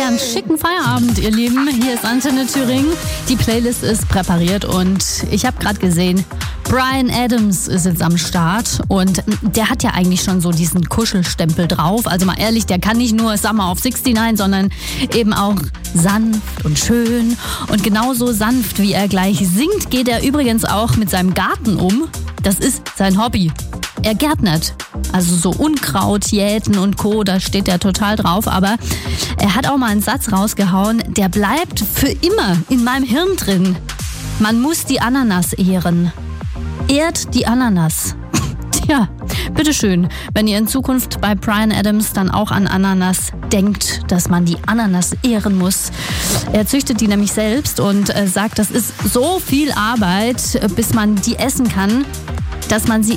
einen schicken Feierabend, ihr Lieben. Hier ist Antenne Thüringen. Die Playlist ist präpariert und ich habe gerade gesehen, Bryan Adams ist jetzt am Start und der hat ja eigentlich schon so diesen Kuschelstempel drauf. Also mal ehrlich, der kann nicht nur Summer of 69, sondern eben auch sanft und schön. Und genauso sanft, wie er gleich singt, geht er übrigens auch mit seinem Garten um. Das ist sein Hobby. Er gärtnert. Also so Unkraut, Jäten und Co., da steht er total drauf. Aber er hat auch mal einen Satz rausgehauen, der bleibt für immer in meinem Hirn drin. Man muss die Ananas ehren. Ehrt die Ananas. Tja, bitteschön, wenn ihr in Zukunft bei Bryan Adams dann auch an Ananas denkt, dass man die Ananas ehren muss. Er züchtet die nämlich selbst und sagt, das ist so viel Arbeit, bis man die essen kann, dass man sie